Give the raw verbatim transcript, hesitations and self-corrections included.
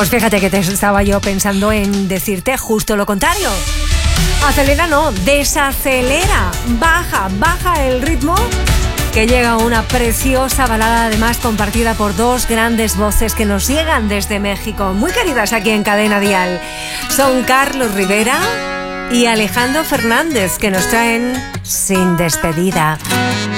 Pues fíjate que te estaba yo pensando en decirte justo lo contrario. Acelera no, desacelera, baja, baja el ritmo, que llega una preciosa balada, además compartida por dos grandes voces que nos llegan desde México, muy queridas aquí en Cadena Dial. Son Carlos Rivera y Alejandro Fernández, que nos traen Sin Despedida.